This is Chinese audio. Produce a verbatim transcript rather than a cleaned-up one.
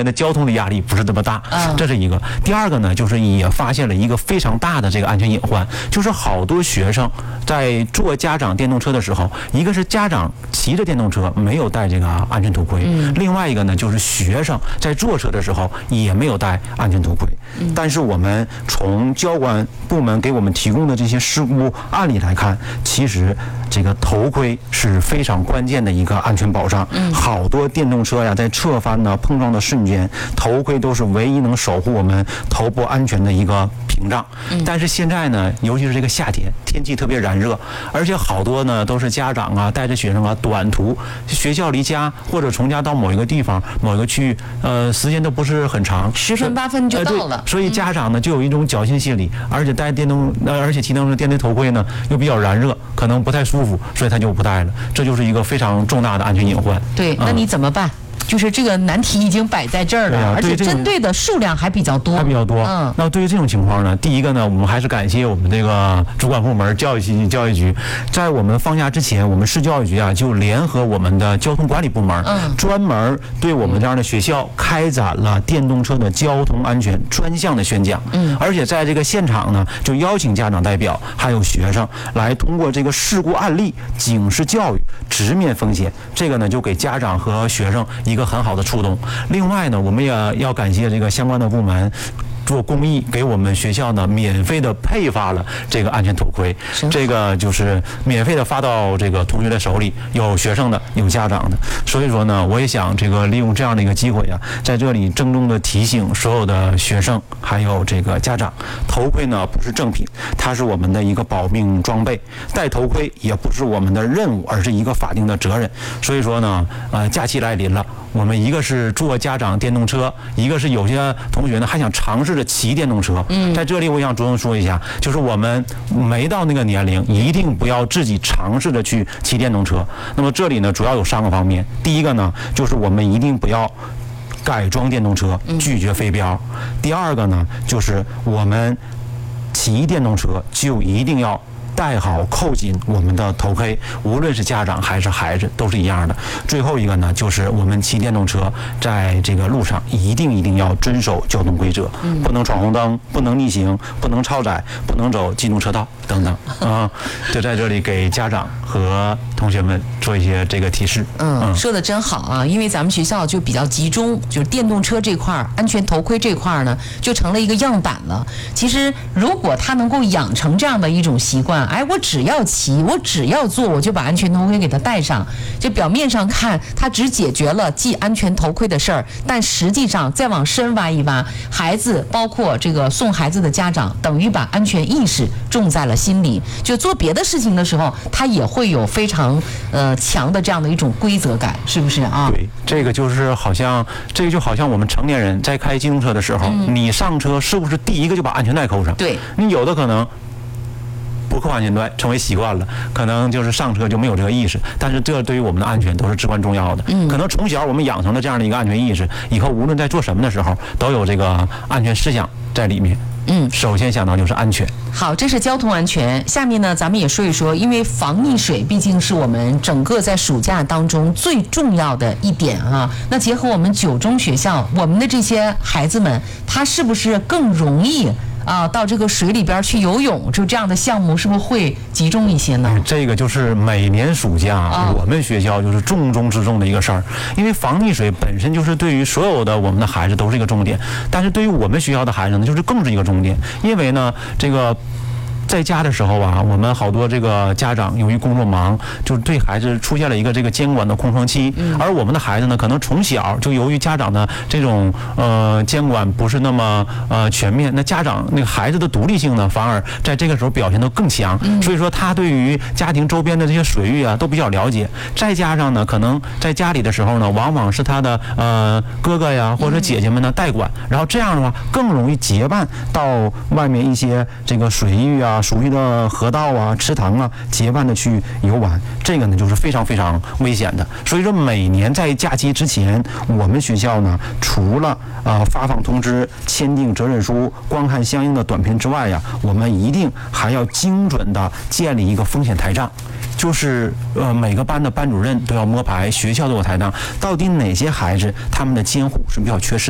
天的交通的压力不是这么大，这是一个。第二个呢，就是也发现了一个非常大的这个安全隐患，就是好多学生在坐家长电动车的时候，一个是家长骑着电动车没有戴这个安全头盔，另外一个呢就是学生在坐车的时候也没有戴安全头盔。但是我们从交管部门给我们提供的这些事故案例来看，其实这个头盔是非常关键的一个安全保障。好多电动车呀，在侧翻呢、碰撞的瞬间，头盔都是唯一能守护我们头部安全的一个屏障。但是现在呢，尤其是这个夏天，天气特别炎热，而且好多呢都是家长啊带着学生啊短途，学校离家或者从家到某一个地方、某一个区域，呃，时间都不是很长， 十分八分就到了。 呃、所以家长呢就有一种侥幸心理，而且戴电动，呃，而且骑电动车电动头盔呢又比较燃热，可能不太舒服，所以他就不戴了。这就是一个非常重大的安全隐患。 对，那你怎么办？就是这个难题已经摆在这儿了，啊、而且针对的数量还比较多， 还比较多。嗯，那对于这种情况呢，第一个呢，我们还是感谢我们这个主管部门教育局教育局，在我们放假之前，我们市教育局啊就联合我们的交通管理部门，嗯，专门对我们这样的学校开展了电动车的交通安全专项的宣讲。嗯，而且在这个现场呢，就邀请家长代表还有学生来通过这个事故案例警示教育，直面风险。这个呢，就给家长和学生一个很好的触动。另外呢，我们也要感谢这个相关的部门做公益，给我们学校呢免费的配发了这个安全头盔，这个就是免费的发到这个同学的手里，有学生的，有家长的。所以说呢，我也想这个利用这样的一个机会啊，在这里郑重的提醒所有的学生还有这个家长，头盔呢不是正品，它是我们的一个保命装备，戴头盔也不是我们的任务，而是一个法定的责任。所以说呢，呃，假期来临了，我们一个是坐家长电动车，一个是有些同学呢还想尝试着骑电动车。嗯，在这里我想着重说一下，就是我们没到那个年龄，一定不要自己尝试着去骑电动车。那么这里呢，主要有三个方面。第一个呢，就是我们一定不要改装电动车，拒绝飞镖。第二个呢，就是我们骑电动车就一定要戴好扣紧我们的头盔，无论是家长还是孩子都是一样的。最后一个呢，就是我们骑电动车在这个路上一定一定要遵守交通规则，不能闯红灯，不能逆行，不能超载，不能走机动车道等等啊。就在这里给家长和同学们做一些这个提示。 嗯，说的真好啊！因为咱们学校就比较集中，就是电动车这块儿、安全头盔这块儿呢，就成了一个样板了。其实，如果他能够养成这样的一种习惯，哎，我只要骑，我只要坐，我就把安全头盔给他戴上。就表面上看，他只解决了系安全头盔的事儿，但实际上再往深挖一挖，孩子包括这个送孩子的家长，等于把安全意识种在了心里。就做别的事情的时候，他也会有非常呃强的这样的一种规则感，是不是啊？ 对，这个就是好像，这个就好像我们成年人在开机动车的时候，嗯、你上车是不是第一个就把安全带扣上？ 对， 你有的可能不扣安全带成为习惯了，可能就是上车就没有这个意识，但是这对于我们的安全都是至关重要的。嗯，可能从小我们养成了这样的一个安全意识，以后无论在做什么的时候，都有这个安全思想在里面。嗯，首先想到就是安全。 好，这是交通安全。下面呢，咱们也说一说，因为防溺水毕竟是我们整个在暑假当中最重要的一点啊。那结合我们九中学校，我们的这些孩子们，他是不是更容易啊，到这个水里边去游泳，就这样的项目是不是会集中一些呢？ 嗯、这个就是每年暑假、啊、我们学校就是重中之重的一个事儿，因为防溺水本身就是对于所有的我们的孩子都是一个重点，但是对于我们学校的孩子呢，就是更是一个重点，因为呢，这个。在家的时候啊，我们好多这个家长由于工作忙，就对孩子出现了一个这个监管的空窗期。嗯、而我们的孩子呢，可能从小就由于家长的这种呃监管不是那么呃全面，那家长那个孩子的独立性呢，反而在这个时候表现得更强。嗯、所以说他对于家庭周边的这些水域啊都比较了解。再加上呢，可能在家里的时候呢，往往是他的呃哥哥呀或者姐姐们呢代管，然后这样的话更容易结伴到外面一些这个水域啊。属于的河道啊、池塘啊，结伴的去游玩，这个呢就是非常非常危险的。所以说，每年在假期之前，我们学校呢，除了呃发放通知、签订责任书、观看相应的短片之外呀，我们一定还要精准的建立一个风险台账。就是呃每个班的班主任都要摸排，学校都有台账，到底哪些孩子他们的监护是比较缺失。